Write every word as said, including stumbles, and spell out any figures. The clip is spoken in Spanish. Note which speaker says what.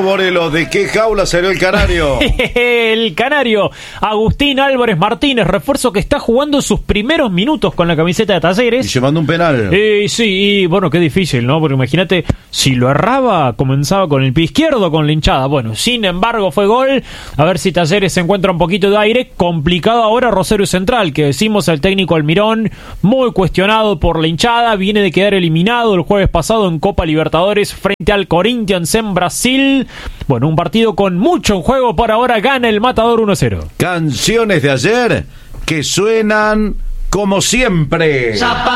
Speaker 1: Borelo, ¿de qué jaula salió el canario?
Speaker 2: El canario, Agustín Álvarez Martínez, refuerzo que está jugando sus primeros minutos con la camiseta de Talleres.
Speaker 1: Y llevando un penal.
Speaker 2: Eh, sí, y bueno, qué difícil, ¿no? Porque imagínate, si lo erraba, comenzaba con el pie izquierdo, con la hinchada. Bueno, sin embargo, fue gol. A ver si Talleres se encuentra un poquito de aire. Complicado ahora Rosario Central, que decimos el técnico Almirón, muy cuestionado por la hinchada. Viene de quedar eliminado el jueves pasado en Copa Libertadores frente al Corinthians en Brasil. Bueno, un partido con mucho en juego. Por ahora gana el Matador uno a cero.
Speaker 1: Canciones de ayer que suenan como siempre.